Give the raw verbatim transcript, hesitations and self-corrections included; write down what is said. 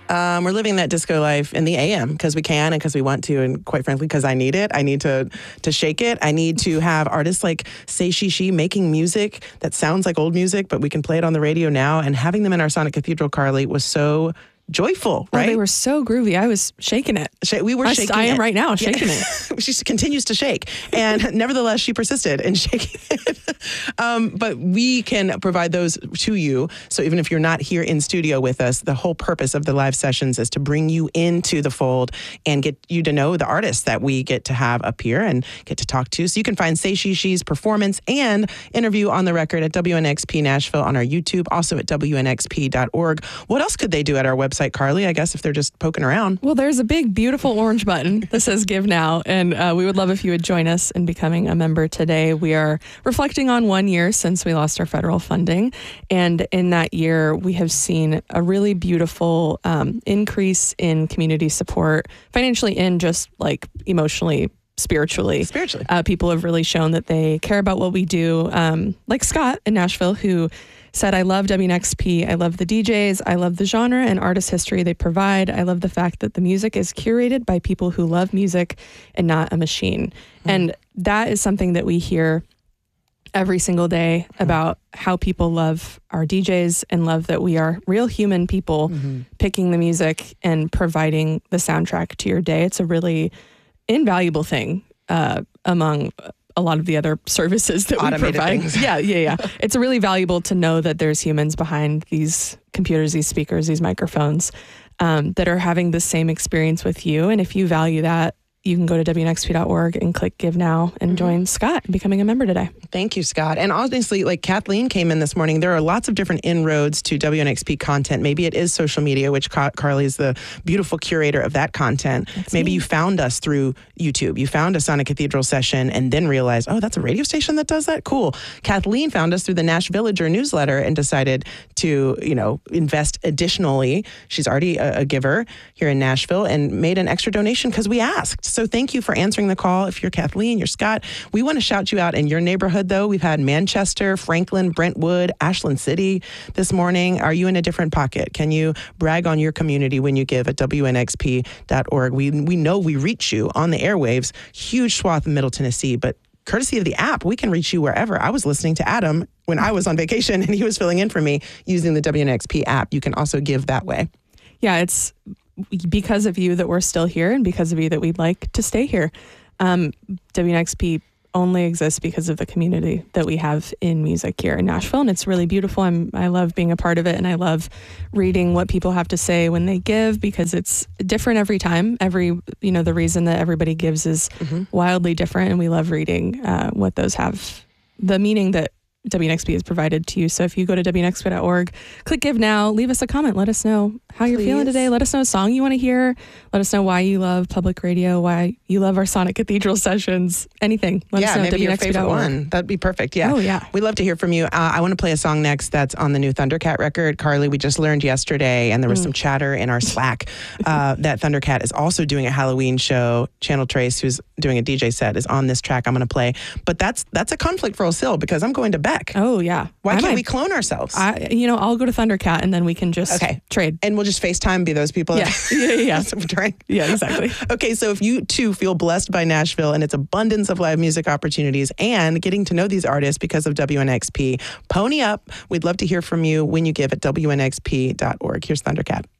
Um, we're living that disco life in the A M because we can and because we want to, and quite frankly, because I need it. I need to to shake it. I need to have artists like Say She She making music that sounds like old music, but we can play it on the radio now. And having them in our Sonic Cathedral, Carly, was so joyful, right? Oh, they were so groovy. I was shaking it. We were I, shaking I am it. right now shaking yeah. it. She continues to shake. And nevertheless, she persisted in shaking it. um, but we can provide those to you. So even if you're not here in studio with us, the whole purpose of the live sessions is to bring you into the fold and get you to know the artists that we get to have up here and get to talk to. So you can find Say She She's performance and interview on the record at W N X P Nashville on our YouTube, also at W N X P dot org. What else could they do at our website? Carly, I guess if they're just poking around. Well, there's a big, beautiful orange button that says Give Now, and uh, we would love if you would join us in becoming a member today. We are reflecting on one year since we lost our federal funding, and in that year, we have seen a really beautiful um, increase in community support, financially and just like emotionally, spiritually. Spiritually. Uh, people have really shown that they care about what we do, um, like Scott in Nashville, who said, I love W N X P. I love the D Js. I love the genre and artist history they provide. I love the fact that the music is curated by people who love music and not a machine. Mm-hmm. And that is something that we hear every single day mm-hmm. about how people love our D Js and love that we are real human people mm-hmm. picking the music and providing the soundtrack to your day. It's a really invaluable thing uh, among a lot of the other services that Automated we provide. Things. Yeah, yeah, yeah. It's really valuable to know that there's humans behind these computers, these speakers, these microphones um, that are having the same experience with you. And if you value that, you can go to W N X P dot org and click Give Now and mm-hmm. join Scott in becoming a member today. Thank you, Scott. And honestly, like Kathleen came in this morning, there are lots of different inroads to W N X P content. Maybe it is social media, which Car- Carly is the beautiful curator of that content. That's Maybe me. You found us through YouTube. You found a Sonic Cathedral session and then realized, oh, that's a radio station that does that? Cool. Kathleen found us through the Nash Villager newsletter and decided to, you know, invest additionally. She's already a, a giver here in Nashville and made an extra donation because we asked. So thank you for answering the call. If you're Kathleen, you're Scott. We want to shout you out in your neighborhood, though. We've had Manchester, Franklin, Brentwood, Ashland City this morning. Are you in a different pocket? Can you brag on your community when you give at W N X P dot org? We, we know we reach you on the airwaves, huge swath of Middle Tennessee, but courtesy of the app, we can reach you wherever. I was listening to Adam when I was on vacation, and he was filling in for me using the W N X P app. You can also give that way. Yeah, it's because of you that we're still here and because of you that we'd like to stay here. Um, W N X P only exists because of the community that we have in music here in Nashville, and it's really beautiful. I'm, I love being a part of it, and I love reading what people have to say when they give because it's different every time. Every, you know, the reason that everybody gives is mm-hmm. wildly different, and we love reading uh, what those have, the meaning that W N X P has provided to you. So if you go to W N X P dot org, click Give Now, leave us a comment. Let us know how Please. You're feeling today. Let us know a song you want to hear. Let us know why you love public radio, why you love our Sonic Cathedral sessions, anything. Let yeah, us know maybe W N X P dot org. Your favorite one. That'd be perfect. Yeah. Oh, yeah. We'd love to hear from you. Uh, I want to play a song next that's on the new Thundercat record. Carly, we just learned yesterday, and there was mm. some chatter in our Slack uh, that Thundercat is also doing a Halloween show. Channel Trace, who's doing a D J set, is on this track I'm going to play. But that's that's a conflict for Osil because I'm going to Beck. Oh, yeah. Why I can't might, we clone ourselves? I, you know, I'll go to Thundercat and then we can just okay. trade. And we'll just FaceTime, be those people. Yeah, yeah, yeah. yeah. yeah, exactly. Okay, so if you too feel blessed by Nashville and its abundance of live music opportunities and getting to know these artists because of W N X P, pony up. We'd love to hear from you when you give at W N X P dot org. Here's Thundercat.